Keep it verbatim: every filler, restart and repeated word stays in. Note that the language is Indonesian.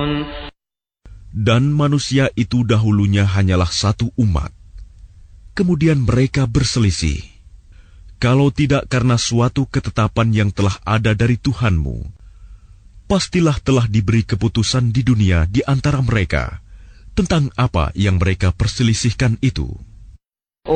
Dan manusia itu dahulunya hanyalah satu umat. Kemudian mereka berselisih. Kalau tidak karena suatu ketetapan yang telah ada dari Tuhanmu, pastilah telah diberi keputusan di dunia di antara mereka tentang apa yang mereka perselisihkan itu.